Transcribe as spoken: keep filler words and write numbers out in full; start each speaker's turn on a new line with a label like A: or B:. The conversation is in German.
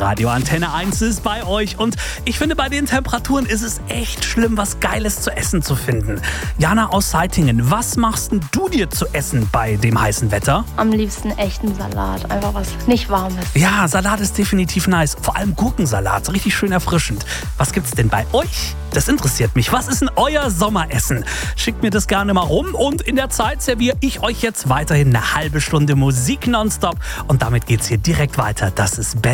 A: Radio Antenne eins ist bei euch und ich finde, bei den Temperaturen ist es echt schlimm, was Geiles zu essen zu finden. Jana aus Seitingen, was machst denn du dir zu essen bei dem heißen Wetter?
B: Am liebsten echten Salat, einfach was nicht warmes.
A: Ja, Salat ist definitiv nice, vor allem Gurkensalat, richtig schön erfrischend. Was gibt's denn bei euch? Das interessiert mich. Was ist denn euer Sommeressen? Schickt mir das gerne mal rum und in der Zeit serviere ich euch jetzt weiterhin eine halbe Stunde Musik nonstop und damit geht's hier direkt weiter. Das ist